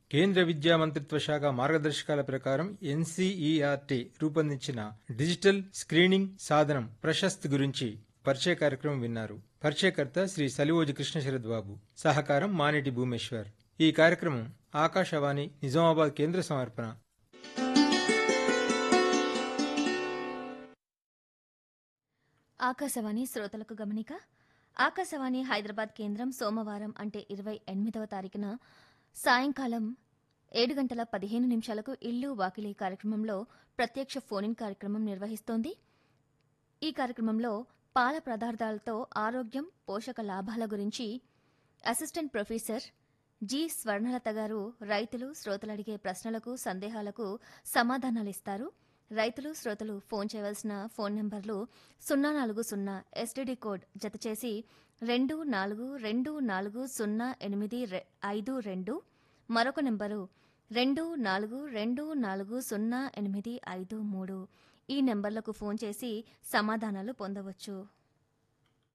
కేంద్ర విద్యా మంత్రిత్వ శాఖ మార్గదర్శకాల ప్రకారం ఎన్సీఈఆర్టీ రూపొందించిన డిజిటల్ స్క్రీనింగ్ సాధనం ప్రశస్త్ గురించి పరిచయ కార్యక్రమం విన్నారు. పరిచయకర్త శ్రీ సలివోజి కృష్ణశరద్ బాబు. సహకారం మానేటి భూమేశ్వర్. ఈ కార్యక్రమం ఆకాశవాణి నిజామాబాద్ కేంద్ర సమర్పణ. ఆకాశవాణి శ్రోతలకు గమనిక. ఆకాశవాణి హైదరాబాద్ కేంద్రం సోమవారం అంటే 28వ తారీఖున సాయంకాలం 7:15 ఇల్లు వాకిలి కార్యక్రమంలో ప్రత్యక్ష ఫోన్-ఇన్ కార్యక్రమం నిర్వహిస్తోంది. ఈ కార్యక్రమంలో పాల పదార్థాలతో ఆరోగ్యం, పోషక లాభాల గురించి అసిస్టెంట్ ప్రొఫెసర్ జి స్వర్ణలత గారు రైతులు, శ్రోతలు అడిగే ప్రశ్నలకు, సందేహాలకు సమాధానాలిస్తారు. రైతులు, శ్రోతలు ఫోన్ చేయవలసిన ఫోన్ నంబర్లు 040 ఎస్టీడీ కోడ్ జతచేసి 24240852, మరొక నెంబరు 24240853. ఈ నెంబర్లకు ఫోన్ చేసి సమాధానాలు పొందవచ్చు.